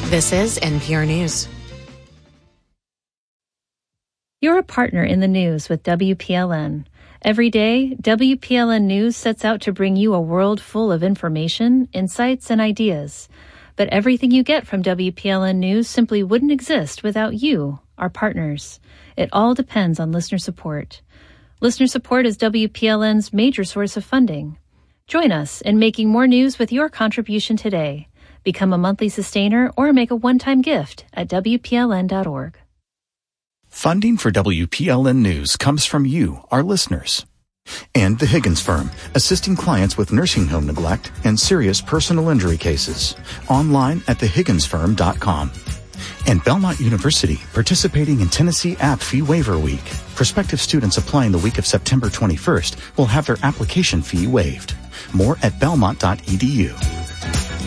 This is NPR News. You're a partner in the news with WPLN. Every day, WPLN News sets out to bring you a world full of information, insights, and ideas. But everything you get from WPLN News simply wouldn't exist without you, our partners. It all depends on listener support. Listener support is WPLN's major source of funding. Join us in making more news with your contribution today. Become a monthly sustainer or make a one-time gift at WPLN.org. Funding for WPLN News comes from you, our listeners. And the Higgins Firm, assisting clients with nursing home neglect and serious personal injury cases. Online at thehigginsfirm.com. And Belmont University, participating in Tennessee App Fee Waiver Week. Prospective students applying the week of September 21st will have their application fee waived. More at belmont.edu.